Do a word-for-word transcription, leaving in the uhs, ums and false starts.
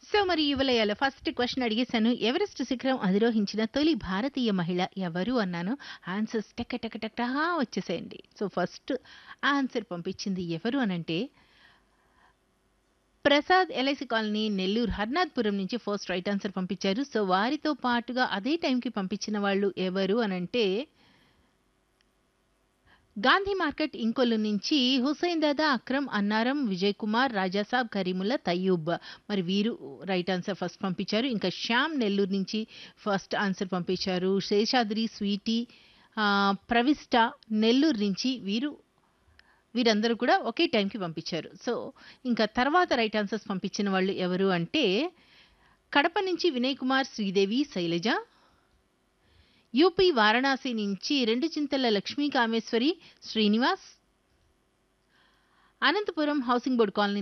So మరి ఇవలయాల first question అడిగేశాను. Everest శిఖరం అధిరోహించిన తొలి భారతీయ మహిళ ఎవరు అన్నాను. ఆన్సర్స్ టక టక టక టకా వచ్చేసేయండి. సో ఫస్ట్ ఆన్సర్ పంపించింది ఎవరు అనంటే ప్రసాద్ ఎల్ఐసి కాలనీ నెల్లూరు హర్నాథ్పురం నుంచి ఫస్ట్ రైట్ ఆన్సర్ పంపించారు. సో వారితో పాటుగా అదే టైంకి పంపించిన వాళ్ళు ఎవరు అనంటే గాంధీ మార్కెట్ ఇంకొల్లు నుంచి హుసైన్ దాదా, అక్రమ్, అన్నారం, విజయ్ కుమార్, రాజాసాబ్, కరీముల్లా, తయ్యూబ్ మరి వీరు రైట్ ఆన్సర్ ఫస్ట్ పంపించారు. ఇంకా శ్యామ్ నెల్లూరు నుంచి ఫస్ట్ ఆన్సర్ పంపించారు. శేషాద్రి, స్వీటీ, ఆ, ప్రవిష్ట నెల్లూరు నుంచి వీరు వీరందరూ కూడా ఒకే టైంకి పంపించారు. సో ఇంకా తర్వాత రైట్ ఆన్సర్స్ పంపించిన వాళ్ళు ఎవరు అంటే కడప నుంచి వినయ్ కుమార్, శ్రీదేవి, శైలజ, యూపీ వారణాసి నుంచి రెండు చింతల Lakshmi Kameshwari, Srinivas, Anantapuram housing board colony